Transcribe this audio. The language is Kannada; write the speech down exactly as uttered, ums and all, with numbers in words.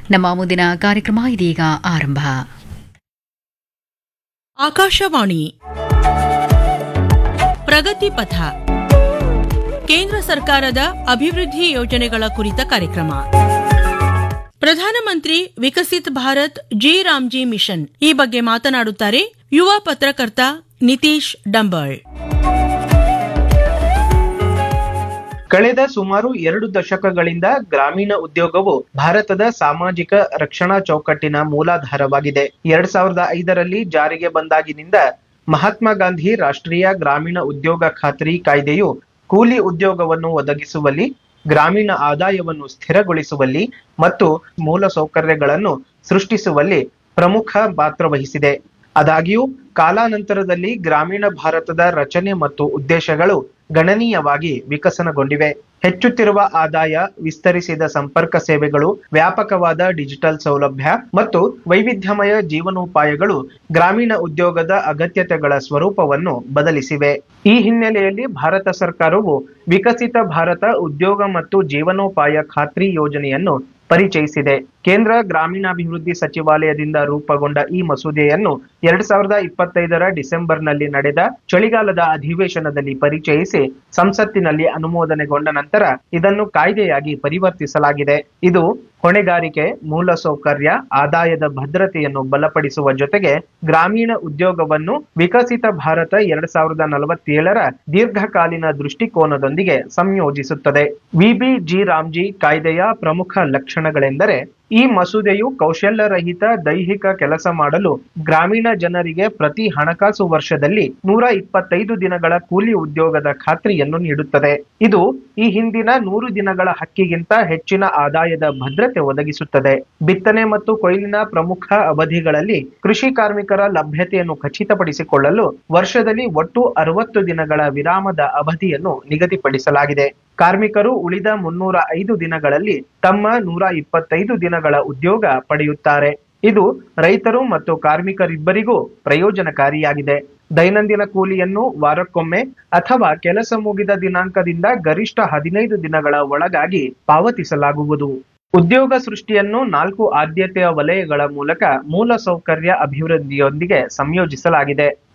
ನಮ್ಮ ಮುಂದಿನ ಕಾರ್ಯಕ್ರಮ ಇದೀಗ ಆರಂಭ. ಆಕಾಶವಾಣಿ ಪ್ರಗತಿ ಪಥ, ಕೇಂದ್ರ ಸರ್ಕಾರದ ಅಭಿವೃದ್ಧಿ ಯೋಜನೆಗಳ ಕುರಿತ ಕಾರ್ಯಕ್ರಮ. ಪ್ರಧಾನಮಂತ್ರಿ ವಿಕಸಿತ್ ಭಾರತ್ ಜಿ ರಾಮ್ಜಿ ಮಿಷನ್ ಈ ಬಗ್ಗೆ ಮಾತನಾಡುತ್ತಾರೆ ಯುವ ಪತ್ರಕರ್ತ ನಿತೀಶ್ ಡಂಬಾಳ್. ಕಳೆದ ಸುಮಾರು ಎರಡು ದಶಕಗಳಿಂದ ಗ್ರಾಮೀಣ ಉದ್ಯೋಗವು ಭಾರತದ ಸಾಮಾಜಿಕ ರಕ್ಷಣಾ ಚೌಕಟ್ಟಿನ ಮೂಲಾಧಾರವಾಗಿದೆ. ಎರಡ್ ಸಾವಿರದ ಐದರಲ್ಲಿ ಜಾರಿಗೆ ಬಂದಾಗಿನಿಂದ ಮಹಾತ್ಮ ಗಾಂಧಿ ರಾಷ್ಟ್ರೀಯ ಗ್ರಾಮೀಣ ಉದ್ಯೋಗ ಖಾತ್ರಿ ಕಾಯ್ದೆಯು ಕೂಲಿ ಉದ್ಯೋಗವನ್ನು ಒದಗಿಸುವಲ್ಲಿ, ಗ್ರಾಮೀಣ ಆದಾಯವನ್ನು ಸ್ಥಿರಗೊಳಿಸುವಲ್ಲಿ ಮತ್ತು ಮೂಲ ಸೌಕರ್ಯಗಳನ್ನು ಸೃಷ್ಟಿಸುವಲ್ಲಿ ಪ್ರಮುಖ ಪಾತ್ರ ವಹಿಸಿದೆ. ಆದಾಗ್ಯೂ ಕಾಲಾನಂತರದಲ್ಲಿ ಗ್ರಾಮೀಣ ಭಾರತದ ರಚನೆ ಮತ್ತು ಉದ್ದೇಶಗಳು ಗಣನೀಯವಾಗಿ ವಿಕಸನಗೊಂಡಿವೆ. ಹೆಚ್ಚುತ್ತಿರುವ ಆದಾಯ, ವಿಸ್ತರಿಸಿದ ಸಂಪರ್ಕ ಸೇವೆಗಳು, ವ್ಯಾಪಕವಾದ ಡಿಜಿಟಲ್ ಸೌಲಭ್ಯ ಮತ್ತು ವೈವಿಧ್ಯಮಯ ಜೀವನೋಪಾಯಗಳು ಗ್ರಾಮೀಣ ಉದ್ಯೋಗದ ಅಗತ್ಯತೆಗಳ ಸ್ವರೂಪವನ್ನು ಬದಲಿಸಿವೆ. ಈ ಹಿನ್ನೆಲೆಯಲ್ಲಿ ಭಾರತ ಸರ್ಕಾರವು ವಿಕಸಿತ ಭಾರತ ಉದ್ಯೋಗ ಮತ್ತು ಜೀವನೋಪಾಯ ಖಾತ್ರಿ ಯೋಜನೆಯನ್ನು ಪರಿಚಯಿಸಿದೆ. ಕೇಂದ್ರ ಗ್ರಾಮೀಣಾಭಿವೃದ್ಧಿ ಸಚಿವಾಲಯದಿಂದ ರೂಪುಗೊಂಡ ಈ ಮಸೂದೆಯನ್ನು ಎರಡ್ ಸಾವಿರದ ಇಪ್ಪತ್ತೈದರ ಡಿಸೆಂಬರ್ನಲ್ಲಿ ನಡೆದ ಚಳಿಗಾಲದ ಅಧಿವೇಶನದಲ್ಲಿ ಪರಿಚಯಿಸಿ ಸಂಸತ್ತಿನಲ್ಲಿ ಅನುಮೋದನೆಗೊಂಡ ನಂತರ ಇದನ್ನು ಕಾಯ್ದೆಯಾಗಿ ಪರಿವರ್ತಿಸಲಾಗಿದೆ. ಇದು ಹೊಣೆಗಾರಿಕೆ, ಮೂಲಸೌಕರ್ಯ, ಆದಾಯದ ಭದ್ರತೆಯನ್ನು ಬಲಪಡಿಸುವ ಜೊತೆಗೆ ಗ್ರಾಮೀಣ ಉದ್ಯೋಗವನ್ನು ವಿಕಸಿತ ಭಾರತ ಎರಡ್ ಸಾವಿರದ ನಲವತ್ತೇಳರ ದೀರ್ಘಕಾಲೀನ ದೃಷ್ಟಿಕೋನದೊಂದಿಗೆ ಸಂಯೋಜಿಸುತ್ತದೆ. ವಿಬಿ ಜಿ ರಾಮ್ಜಿ ಕಾಯ್ದೆಯ ಪ್ರಮುಖ ಲಕ್ಷಣಗಳೆಂದರೆ, ಈ ಮಸೂದೆಯು ಕೌಶಲ್ಯರಹಿತ ದೈಹಿಕ ಕೆಲಸ ಮಾಡಲು ಗ್ರಾಮೀಣ ಜನರಿಗೆ ಪ್ರತಿ ಹಣಕಾಸು ವರ್ಷದಲ್ಲಿ ನೂರ ಇಪ್ಪತ್ತೈದು ದಿನಗಳ ಕೂಲಿ ಉದ್ಯೋಗದ ಖಾತ್ರಿಯನ್ನು ನೀಡುತ್ತದೆ. ಇದು ಈ ಹಿಂದಿನ ನೂರು ದಿನಗಳ ಹಕ್ಕಿಗಿಂತ ಹೆಚ್ಚಿನ ಆದಾಯದ ಭದ್ರತೆ ಒದಗಿಸುತ್ತದೆ. ಬಿತ್ತನೆ ಮತ್ತು ಕೊಯ್ಲಿನ ಪ್ರಮುಖ ಅವಧಿಗಳಲ್ಲಿ ಕೃಷಿ ಕಾರ್ಮಿಕರ ಲಭ್ಯತೆಯನ್ನು ಖಚಿತಪಡಿಸಿಕೊಳ್ಳಲು ವರ್ಷದಲ್ಲಿ ಒಟ್ಟು ಅರವತ್ತು ದಿನಗಳ ವಿರಾಮದ ಅವಧಿಯನ್ನು ನಿಗದಿಪಡಿಸಲಾಗಿದೆ. ಕಾರ್ಮಿಕರು ಉಳಿದ ಮುನ್ನೂರ ಐದು ದಿನಗಳಲ್ಲಿ ತಮ್ಮ ನೂರ ಇಪ್ಪತ್ತೈದು ದಿನಗಳ ಉದ್ಯೋಗ ಪಡೆಯುತ್ತಾರೆ. ಇದು ರೈತರು ಮತ್ತು ಕಾರ್ಮಿಕರಿಬ್ಬರಿಗೂ ಪ್ರಯೋಜನಕಾರಿಯಾಗಿದೆ. ದೈನಂದಿನ ಕೂಲಿಯನ್ನು ವಾರಕ್ಕೊಮ್ಮೆ ಅಥವಾ ಕೆಲಸ ಮುಗಿದ ದಿನಾಂಕದಿಂದ ಗರಿಷ್ಠ ಹದಿನೈದು ದಿನಗಳ ಒಳಗಾಗಿ ಪಾವತಿಸಲಾಗುವುದು. ಉದ್ಯೋಗ ಸೃಷ್ಟಿಯನ್ನು ನಾಲ್ಕು ಆದ್ಯತೆಯ ವಲಯಗಳ ಮೂಲಕ ಮೂಲಸೌಕರ್ಯ ಅಭಿವೃದ್ಧಿಯೊಂದಿಗೆ ಸಂಯೋಜಿಸಲಾಗಿದೆ.